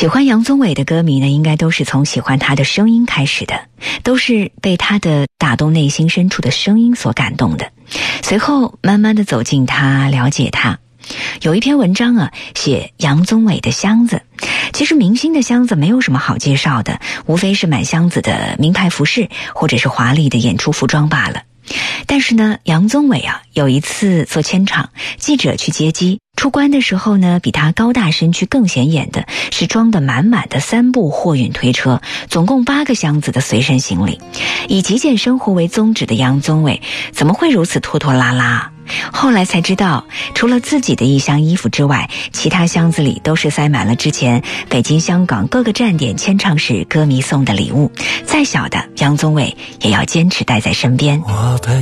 喜欢杨宗纬的歌迷呢，应该都是从喜欢他的声音开始的，都是被他的打动内心深处的声音所感动的，随后慢慢的走进他，了解他。有一篇文章啊，写杨宗纬的箱子。其实明星的箱子没有什么好介绍的，无非是满箱子的名牌服饰或者是华丽的演出服装罢了。但是呢，杨宗纬啊，有一次做签场，记者去接机，出关的时候呢，比他高大身躯更显眼的是装得满满的3部货运推车，总共8个箱子的随身行李。以极简生活为宗旨的杨宗纬怎么会如此拖拖拉拉？后来才知道，除了自己的一箱衣服之外，其他箱子里都是塞满了之前北京、香港各个站点签唱时歌迷送的礼物。再小的杨宗纬也要坚持带在身边。 我被